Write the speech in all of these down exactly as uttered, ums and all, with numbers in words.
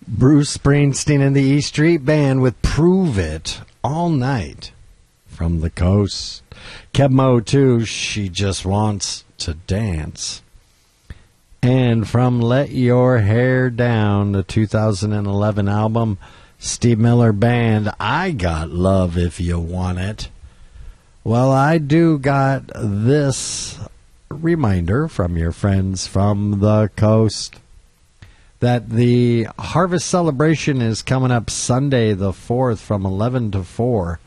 Bruce Springsteen and the E Street Band with Prove It All Night from the Coast. Kebmo too, She Just Wants to Dance. And from Let Your Hair Down, the two thousand eleven album, Steve Miller Band, I Got Love If You Want It. Well, I do got this reminder from your friends from the Coast that the Harvest Celebration is coming up Sunday the fourth from eleven to four.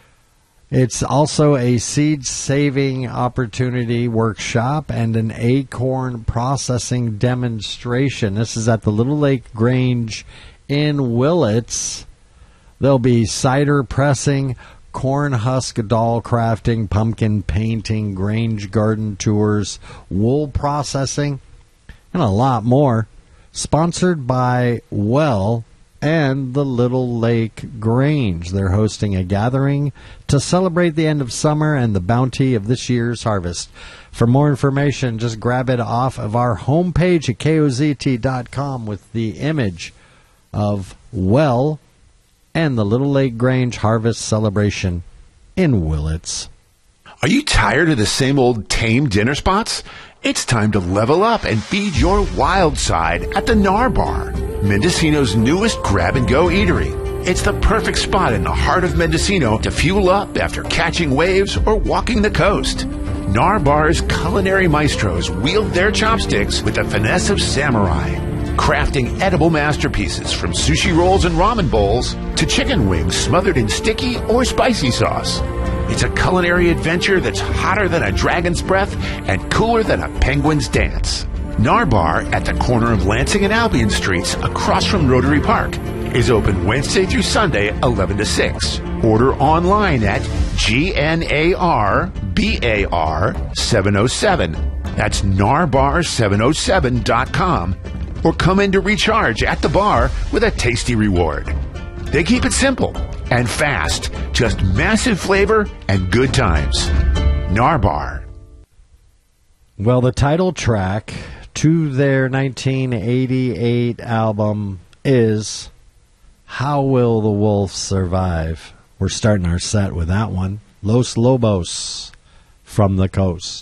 It's also a seed saving opportunity workshop and an acorn processing demonstration. This is at the Little Lake Grange in Willits. There'll be cider pressing, corn husk doll crafting, pumpkin painting, Grange garden tours, wool processing, and a lot more. Sponsored by Well and the Little Lake Grange. They're hosting a gathering to celebrate the end of summer and the bounty of this year's harvest. For more information, just grab it off of our homepage at K O Z T dot com with the image of Well and the Little Lake Grange Harvest Celebration in Willits. Are you tired of the same old tame dinner spots? It's time to level up and feed your wild side at the Nar Bar, Mendocino's newest grab-and-go eatery. It's the perfect spot in the heart of Mendocino to fuel up after catching waves or walking the coast. Nar Bar's culinary maestros wield their chopsticks with the finesse of samurai, crafting edible masterpieces from sushi rolls and ramen bowls to chicken wings smothered in sticky or spicy sauce. It's a culinary adventure that's hotter than a dragon's breath and cooler than a penguin's dance. Nar Bar at the corner of Lansing and Albion Streets across from Rotary Park is open Wednesday through Sunday, eleven to six. Order online at G N A R B A R seven oh seven. That's narbar seven oh seven dot com. Or come in to recharge at the bar with a tasty reward. They keep it simple and fast, just massive flavor and good times. Nar Bar. Well, the title track to their nineteen eighty-eight album is How Will the Wolf Survive? We're starting our set with that one. Los Lobos from the Coast.